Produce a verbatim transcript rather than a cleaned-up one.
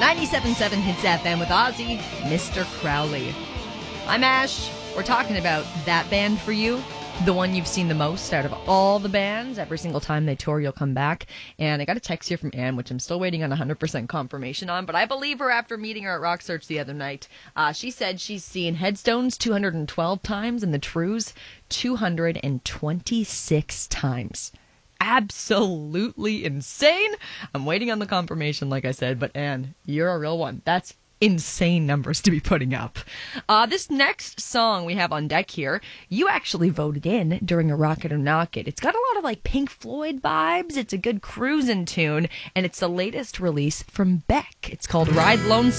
ninety-seven point seven Hits F M with Ozzy, Mister Crowley. I'm Ash. We're talking about that band for you. The one you've seen the most out of all the bands. Every single time they tour, you'll come back. And I got a text here from Anne, which I'm still waiting on one hundred percent confirmation on, but I believe her after meeting her at Rock Search the other night. Uh, she said she's seen Headstones two hundred twelve times and the Trues two hundred twenty-six times. Absolutely insane. I'm waiting on the confirmation, like I said, but Anne, you're a real one. That's insane numbers to be putting up. Uh, this next song we have on deck here, you actually voted in during a Rock It or Knock It. It's got a lot of like Pink Floyd vibes. It's a good cruising tune, and it's the latest release from Beck. It's called Ride Lonesome.